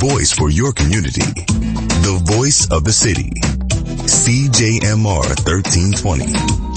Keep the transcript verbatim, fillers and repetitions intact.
voice for your community. The voice of the city. C J M R thirteen twenty.